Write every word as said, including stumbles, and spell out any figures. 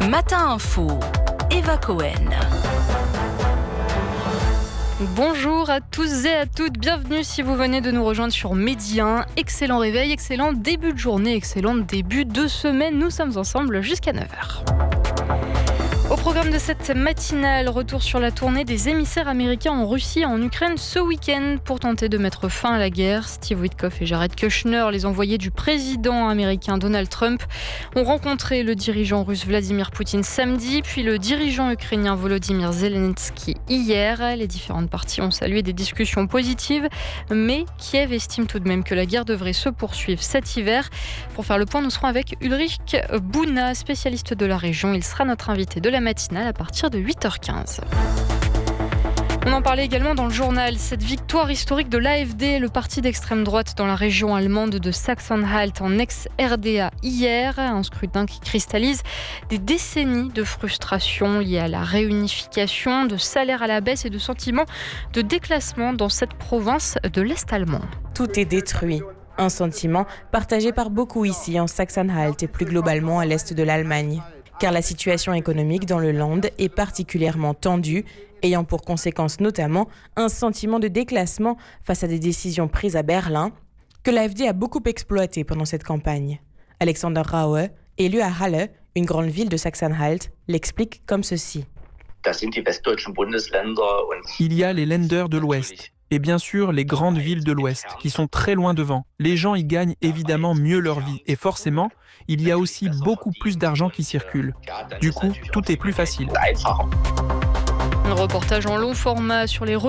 Matin Info, Eva Cohen. Bonjour à tous et à toutes, bienvenue si vous venez de nous rejoindre sur Midi un. Excellent réveil, excellent début de journée, excellent début de semaine. Nous sommes ensemble jusqu'à neuf heures. Au programme de cette matinale, retour sur la tournée des émissaires américains en Russie et en Ukraine ce week-end pour tenter de mettre fin à la guerre. Steve Witkoff et Jared Kushner, les envoyés du président américain Donald Trump, ont rencontré le dirigeant russe Vladimir Poutine samedi, puis le dirigeant ukrainien Volodymyr Zelensky hier. Les différentes parties ont salué des discussions positives, mais Kiev estime tout de même que la guerre devrait se poursuivre cet hiver. Pour faire le point, nous serons avec Ulrich Bouna, spécialiste de la région. Il sera notre invité de la matinale à partir de huit heures quinze. On en parlait également dans le journal. Cette victoire historique de l'A F D, le parti d'extrême droite dans la région allemande de Sachsen-Anhalt en ex-R D A hier. Un scrutin qui cristallise des décennies de frustration liées à la réunification, de salaires à la baisse et de sentiments de déclassement dans cette province de l'Est allemand. Tout est détruit. Un sentiment partagé par beaucoup ici en Sachsen-Anhalt et plus globalement à l'est de l'Allemagne. Car la situation économique dans le Land est particulièrement tendue, ayant pour conséquence notamment un sentiment de déclassement face à des décisions prises à Berlin, que l'A F D a beaucoup exploité pendant cette campagne. Alexander Raue, élu à Halle, une grande ville de Sachsen-Anhalt, l'explique comme ceci. Il y a les Länder de l'Ouest. Et bien sûr, les grandes villes de l'Ouest, qui sont très loin devant. Les gens y gagnent évidemment mieux leur vie. Et forcément, il y a aussi beaucoup plus d'argent qui circule. Du coup, tout est plus facile. Un reportage en long format sur les